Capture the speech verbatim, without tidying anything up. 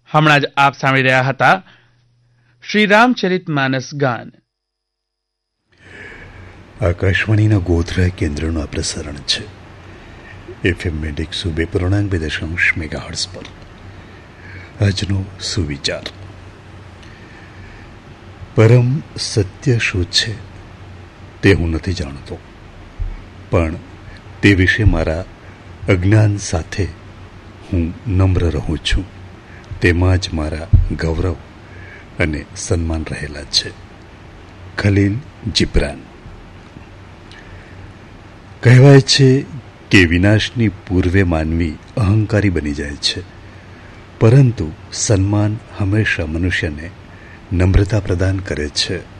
હમણાં જ આપ સાંભળી રહ્યા હતા શ્રી રામચરિત માનસ ગાન. આકાશવાણીના ગોધરા કેન્દ્રનું આ પ્રસારણ છે. એફએમ બેન્ડ એકસો બે પૂર્ણાંક બે દશાંશ મેગાહર્ટ્ઝ પર. આજનો સુવિચાર: પરમ સત્ય શું છે તે હું નથી જાણતો, પણ તે વિશે મારા અજ્ઞાન સાથે હું નમ્ર રહું છું. તેમાં જ મારા ગૌરવ અને સન્માન રહેલા છે. ખલીલ જીબ્રાન. કહેવાય છે કે વિનાશની પૂર્વે માનવી અહંકારી બની જાય છે, પરંતુ સન્માન હંમેશા મનુષ્યને નમ્રતા પ્રદાન કરે છે.